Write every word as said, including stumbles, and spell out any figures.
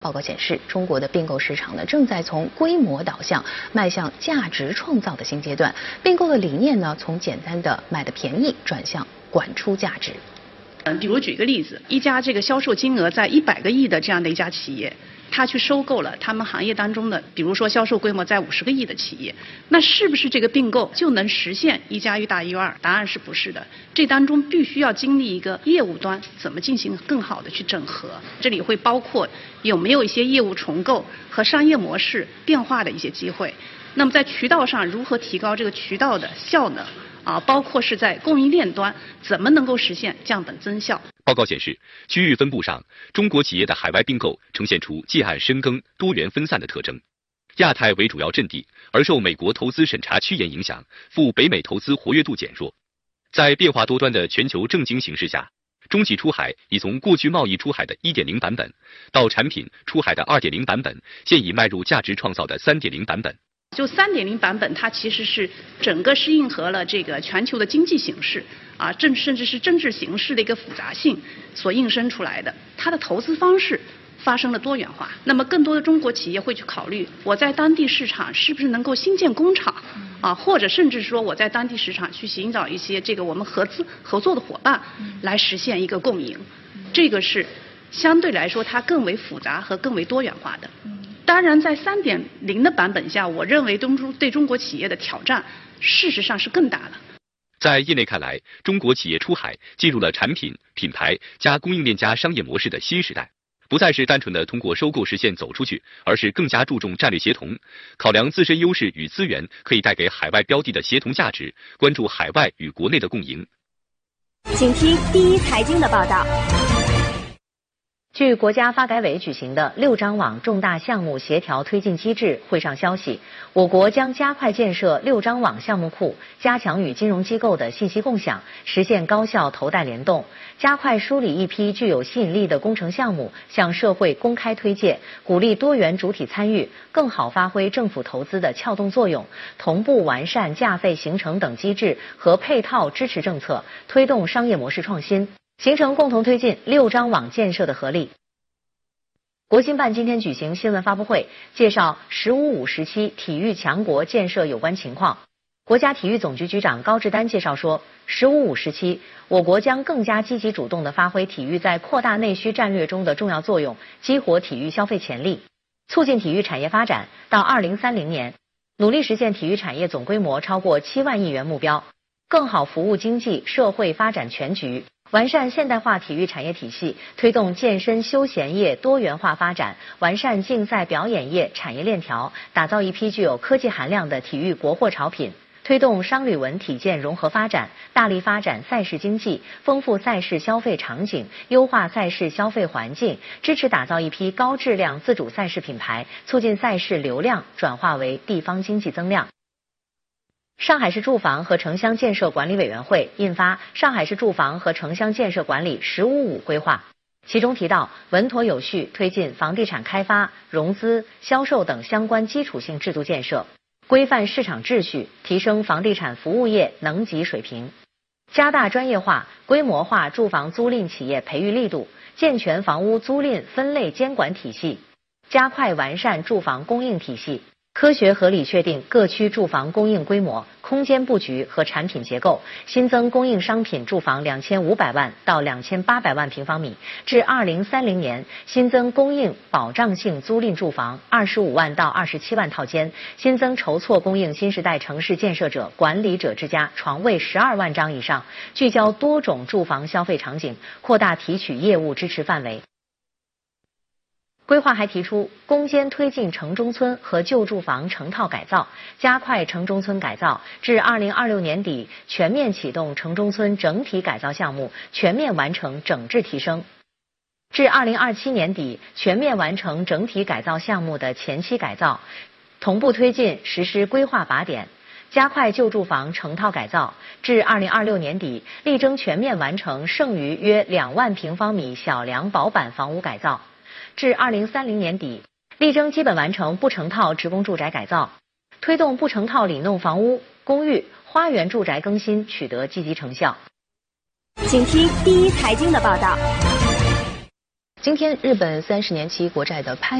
报告显示，中国的并购市场呢正在从规模导向迈向价值创造的新阶段。并购的理念呢，从简单的买的便宜转向管出价值。 嗯，比如举个例子，一家这个销售金额在一百个亿的这样的一家企业，他去收购了他们行业当中的，比如说销售规模在五十个亿的企业，那是不是这个并购就能实现一加一大于二？答案是不是的。这当中必须要经历一个业务端怎么进行更好的去整合，这里会包括有没有一些业务重构和商业模式变化的一些机会。那么在渠道上如何提高这个渠道的效能？啊，包括是在供应链端怎么能够实现降本增效。 报告显示，区域分布上，中国企业的海外并购呈现出借岸深耕、多元分散的特征。亚太为主要阵地，而受美国投资审查趋严影响，赴北美投资活跃度减弱。在变化多端的全球政经形势下，中企出海已从过去贸易出海的 一点零 版本，到产品出海的 二点零 版本，现已迈入价值创造的 三点零 版本。 就 三点零 版本，它其实是整个是应和了这个全球的经济形势啊，政甚至是政治形势的一个复杂性所引申出来的。它的投资方式发生了多元化，那么更多的中国企业会去考虑，我在当地市场是不是能够新建工厂啊，或者甚至说我在当地市场去寻找一些这个我们合资合作的伙伴，来实现一个共赢。这个是相对来说它更为复杂和更为多元化的。当然，在 三点零 的版本下，我认为东中对中国企业的挑战，事实上是更大了。 在业内看来，中国企业出海进入了产品、品牌加供应链加商业模式的新时代，不再是单纯的通过收购实现走出去，而是更加注重战略协同，考量自身优势与资源可以带给海外标的的协同价值，关注海外与国内的共赢。 请听第一财经的报道。 据国家发改委举行的六张网重大项目协调推进机制会上消息，我国将加快建设六张网项目库，加强与金融机构的信息共享，实现高效投贷联动，加快梳理一批具有吸引力的工程项目向社会公开推介，鼓励多元主体参与，更好发挥政府投资的撬动作用，同步完善价费形成等机制和配套支持政策，推动商业模式创新，形成共同推进六张网建设的合力。国新办今天举行新闻发布会，介绍“十五五”时期体育强国建设有关情况。国家体育总局局长高志丹介绍说，“十五五”时期，我国将更加积极主动地发挥体育在扩大内需战略中的重要作用，激活体育消费潜力，促进体育产业发展。到二零三零年，努力实现体育产业总规模超过七万亿元目标，更好服务经济社会发展全局。完善现代化体育产业体系，推动健身休闲业多元化发展，完善竞赛表演业产业链条，打造一批具有科技含量的体育国货潮品，推动商旅文体健融合发展，大力发展赛事经济，丰富赛事消费场景，优化赛事消费环境，支持打造一批高质量自主赛事品牌，促进赛事流量转化为地方经济增量。上海市住房和城乡建设管理委员会印发《上海市住房和城乡建设管理“十五五”规划》，其中提到，稳妥有序推进房地产开发、融资、销售等相关基础性制度建设，规范市场秩序，提升房地产服务业能级水平，加大专业化、规模化住房租赁企业培育力度，健全房屋租赁分类监管体系，加快完善住房供应体系。科学合理确定各区住房供应规模、空间布局和产品结构，新增供应商品住房两千五百万到两千八百万平方米，至二零三零年新增供应保障性租赁住房二十五万到二十七万套间，新增筹措供应新时代城市建设者、管理者之家床位十二万张以上，聚焦多种住房消费场景，扩大提取业务支持范围。规划还提出，攻坚推进城中村和旧住房成套改造，加快城中村改造，至二零二六年底全面启动城中村整体改造项目，全面完成整治提升；至二零二七年底全面完成整体改造项目的前期改造，同步推进实施规划靶点，加快旧住房成套改造，至二零二六年底力争全面完成剩余约两万平方米小梁薄板房屋改造。至二零三零年底，力争基本完成不成套职工住宅改造，推动不成套里弄房屋、公寓、花园住宅更新取得积极成效。 请听第一财经的报道。 今天，日本三十年期国债的拍